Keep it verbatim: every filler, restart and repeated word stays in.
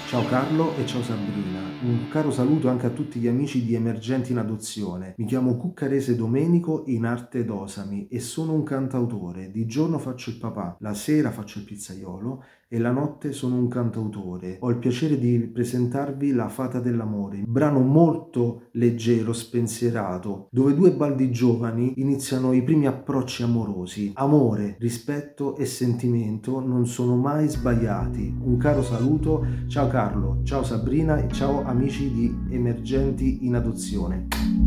Ciao Carlo e ciao Sabrina, un caro saluto anche a tutti gli amici di Emergenti in Adozione. Mi chiamo Cuccarese Domenico in arte d'Osami e sono un cantautore. Di giorno faccio il papà, la sera faccio il pizzaiolo e la notte sono un cantautore. Ho il piacere di presentarvi La Fata dell'amore, un brano molto leggero, spensierato, dove due baldi giovani iniziano i primi approcci amorosi. Amore, rispetto e sentimento non sono mai sbagliati. Un caro saluto. Ciao Carlo, ciao Sabrina e ciao amici di Emergenti in Adozione.